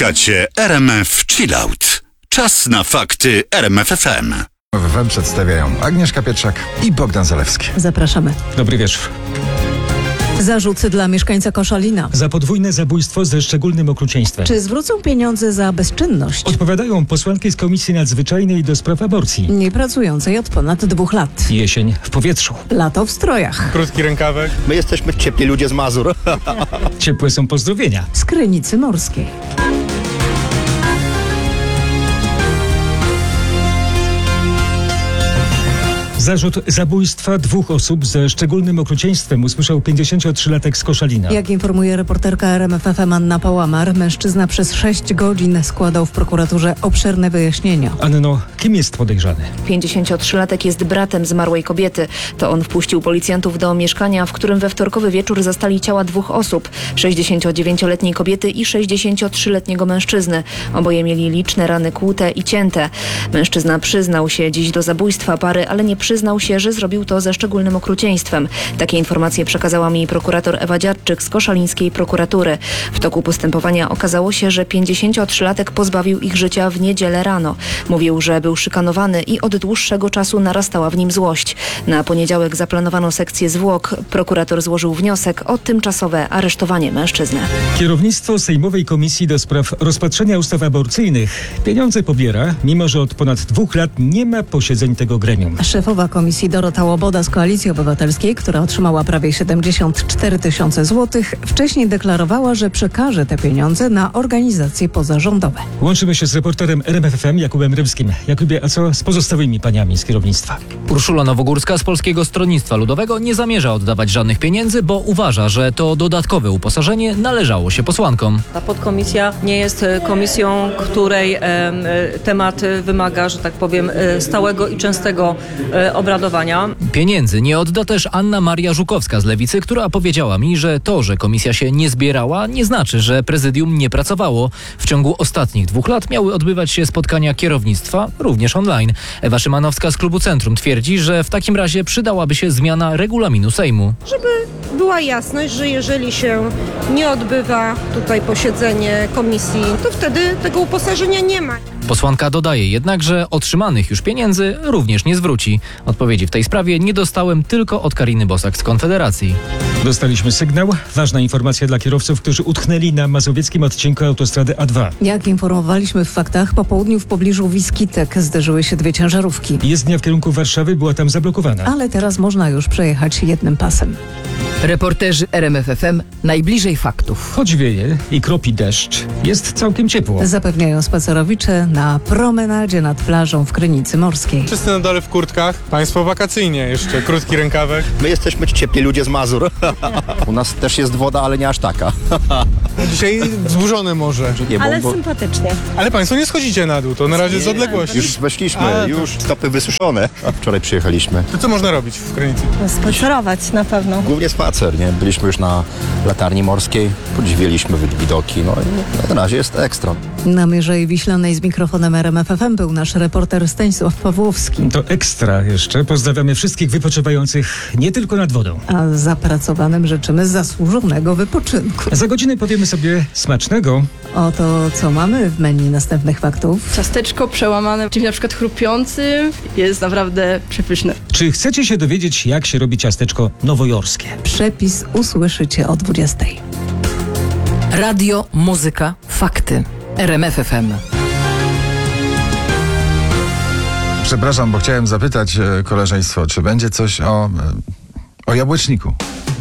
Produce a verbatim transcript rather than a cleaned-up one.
Słuchacie R M F Chillout. Czas na fakty R M F F M. W F M przedstawiają Agnieszka Pietrzak i Bogdan Zalewski. Zapraszamy. Dobry wieczór. Zarzut dla mieszkańca Koszalina. Za podwójne zabójstwo ze szczególnym okrucieństwem. Czy zwrócą pieniądze za bezczynność? Odpowiadają posłanki z Komisji Nadzwyczajnej do spraw aborcji. Nie pracującej od ponad dwóch lat. Jesień w powietrzu. Lato w strojach. Krótki rękawek. My jesteśmy ciepli ludzie z Mazur. Ciepłe są pozdrowienia. Z Krynicy Morskiej. Zarzut zabójstwa dwóch osób ze szczególnym okrucieństwem usłyszał pięćdziesięciotrzylatek z Koszalina. Jak informuje reporterka R M F F M Anna Pałamar, mężczyzna przez sześć godzin składał w prokuraturze obszerne wyjaśnienia. Anno, kim jest podejrzany? pięćdziesięciotrzylatek jest bratem zmarłej kobiety. To on wpuścił policjantów do mieszkania, w którym we wtorkowy wieczór zastali ciała dwóch osób. sześćdziesięciodziewięcioletniej kobiety i sześćdziesięciotrzyletniego mężczyzny. Oboje mieli liczne rany kłute i cięte. Mężczyzna przyznał się dziś do zabójstwa pary, ale nie przyznał się, że zrobił to ze szczególnym okrucieństwem. Takie informacje przekazała mi prokurator Ewa Dziadczyk z koszalińskiej prokuratury. W toku postępowania okazało się, że pięćdziesięciotrzylatek pozbawił ich życia w niedzielę rano. Mówił, że był szykanowany i od dłuższego czasu narastała w nim złość. Na poniedziałek zaplanowano sekcję zwłok. Prokurator złożył wniosek o tymczasowe aresztowanie mężczyzny. Kierownictwo Sejmowej Komisji do spraw rozpatrzenia ustaw aborcyjnych pieniądze pobiera, mimo że od ponad dwóch lat nie ma posiedzeń tego gremium. Szefowa komisji Dorota Łoboda z Koalicji Obywatelskiej, która otrzymała prawie siedemdziesiąt cztery tysiące złotych, wcześniej deklarowała, że przekaże te pieniądze na organizacje pozarządowe. Łączymy się z reporterem R M F F M Jakubem Rybskim. Jakubie, a co z pozostałymi paniami z kierownictwa? Urszula Nowogórska z Polskiego Stronnictwa Ludowego nie zamierza oddawać żadnych pieniędzy, bo uważa, że to dodatkowe uposażenie należało się posłankom. Ta podkomisja nie jest komisją, której e, temat wymaga, że tak powiem, stałego i częstego e, obradowania. Pieniędzy nie odda też Anna Maria Żukowska z Lewicy, która powiedziała mi, że to, że komisja się nie zbierała, nie znaczy, że prezydium nie pracowało. W ciągu ostatnich dwóch lat miały odbywać się spotkania kierownictwa, również online. Ewa Szymanowska z Klubu Centrum twierdzi, że w takim razie przydałaby się zmiana regulaminu Sejmu. Żeby była jasność, że jeżeli się nie odbywa tutaj posiedzenie komisji, to wtedy tego uposażenia nie ma. Posłanka dodaje jednak, że otrzymanych już pieniędzy również nie zwróci. Odpowiedzi w tej sprawie nie dostałem tylko od Kariny Bosak z Konfederacji. Dostaliśmy sygnał. Ważna informacja dla kierowców, którzy utknęli na mazowieckim odcinku autostrady A dwa. Jak informowaliśmy w faktach, po południu w pobliżu Wiskitek zderzyły się dwie ciężarówki. Jezdnia w kierunku Warszawy była tam zablokowana. Ale teraz można już przejechać jednym pasem. Reporterzy R M F F M najbliżej faktów. Choć wieje i kropi deszcz, jest całkiem ciepło. Zapewniają spacerowicze na promenadzie nad plażą w Krynicy Morskiej. Wszyscy na dole w kurtkach. Państwo wakacyjnie jeszcze. Krótki rękawek. My jesteśmy ciepli ludzie z Mazur. U nas też jest woda, ale nie aż taka. Dzisiaj wzburzone morze. Nie, bo, Ale bo sympatycznie. Ale państwo nie schodzicie na dół, to na razie z odległości. już weszliśmy, A, to- już stopy wysuszone. A wczoraj przyjechaliśmy. To co można robić w Krynicy? Spacerować na pewno. Głównie spacer, nie? Byliśmy już na latarni morskiej, podziwialiśmy widoki, no i na razie jest ekstra. Na Mierzei Wiślanej z mikrofonem R M F F M był nasz reporter Stanisław Pawłowski. To ekstra jeszcze. Pozdrawiamy wszystkich wypoczywających nie tylko nad wodą. A zapracowanym życzymy zasłużonego wypoczynku. Za godzinę powiemy sobie smacznego. Oto co mamy w menu następnych faktów. Ciasteczko przełamane, czyli na przykład chrupiący, jest naprawdę przepyszne. Czy chcecie się dowiedzieć, jak się robi ciasteczko nowojorskie? Przepis usłyszycie o dwudziestej. Radio, muzyka, fakty. R M F F M. Przepraszam, bo chciałem zapytać e, koleżeństwo, czy będzie coś o, e, o jabłeczniku.